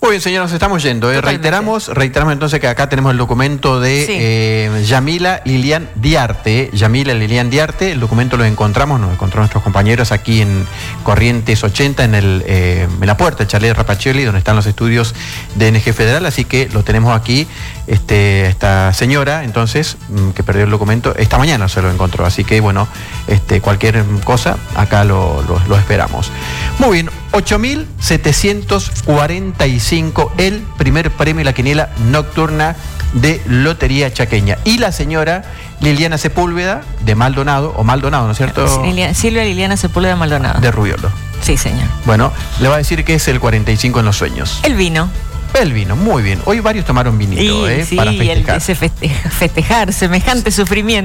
Muy bien, señor, nos estamos yendo. Reiteramos entonces que acá tenemos el documento de Yamila Lilian Diarte. Yamila Lilian Diarte, el documento nos encontró nuestros compañeros aquí en Corrientes 80, en la puerta del chalet de Rapaccioli, donde están los estudios de NG Federal, así que lo tenemos aquí. Esta señora, entonces, que perdió el documento, esta mañana se lo encontró, así que bueno, cualquier cosa, acá lo esperamos. Muy bien, 8.745 el primer premio de la quiniela nocturna de Lotería Chaqueña. Y la señora Liliana Sepúlveda de Maldonado, ¿no es cierto? Silvia Liliana Sepúlveda Maldonado. De Rubiolo. Sí, señor. Bueno, le va a decir que es el 45 en los sueños. El vino. El vino, muy bien. Hoy varios tomaron vinito, sí, para festejar. festejar semejante sufrimiento.